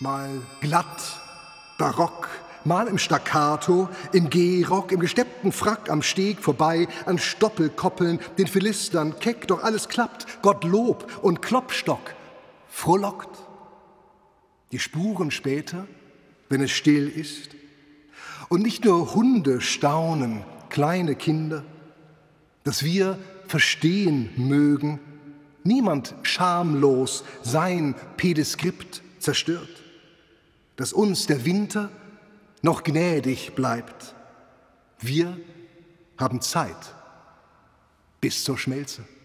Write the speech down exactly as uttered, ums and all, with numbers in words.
Mal glatt, barock, mal im Staccato, im Gehrock, im gesteppten Frack am Steg vorbei, an Stoppelkoppeln, den Philistern, keck, doch alles klappt, Gottlob und Klopstock, frohlockt. Die Spuren später, wenn es still ist, und nicht nur Hunde staunen, kleine Kinder, dass wir verstehen mögen, niemand schamlos sein Pediskript zerstört, dass uns der Winter noch gnädig bleibt. Wir haben Zeit bis zur Schmelze.